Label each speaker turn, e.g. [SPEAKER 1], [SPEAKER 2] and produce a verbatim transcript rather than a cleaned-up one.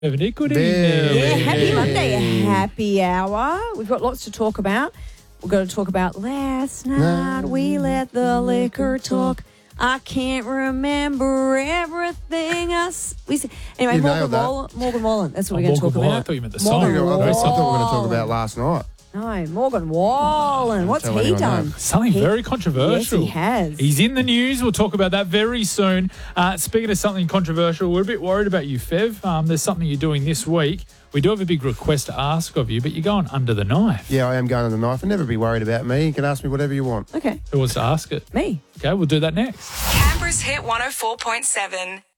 [SPEAKER 1] Good evening.
[SPEAKER 2] Yeah, happy Monday, happy hour. We've got lots to talk about. We're going to talk about last night we let the liquor talk. I can't remember everything I s- we said. Anyway,
[SPEAKER 3] You
[SPEAKER 2] Morgan
[SPEAKER 3] nailed that.
[SPEAKER 2] Wallen, Morgan Wallen. That's what
[SPEAKER 1] Oh,
[SPEAKER 2] we're going to
[SPEAKER 1] Morgan
[SPEAKER 2] talk
[SPEAKER 1] Wallen. I
[SPEAKER 2] about.
[SPEAKER 1] thought you meant the
[SPEAKER 2] Morgan
[SPEAKER 1] song.
[SPEAKER 3] I, thought, I thought we were going to talk
[SPEAKER 2] Wallen.
[SPEAKER 3] about last night.
[SPEAKER 2] No, Morgan Wallen. What's
[SPEAKER 3] tell
[SPEAKER 2] he
[SPEAKER 3] anyone
[SPEAKER 2] done?
[SPEAKER 3] that.
[SPEAKER 1] Something
[SPEAKER 2] He-
[SPEAKER 1] very controversial.
[SPEAKER 2] Yes, he has.
[SPEAKER 1] He's in the news. We'll talk about that very soon. Uh, speaking of something controversial, we're a bit worried about you, Fev. Um, there's something you're doing this week. We do have a big request to ask of you, but you're going under the knife.
[SPEAKER 3] Yeah, I am going on the knife. And never be worried about me. You can ask me whatever you want.
[SPEAKER 2] Okay,
[SPEAKER 1] Who wants to ask it?
[SPEAKER 2] me.
[SPEAKER 1] Okay, we'll do that next.
[SPEAKER 4] Canberra's Hit one oh four point seven.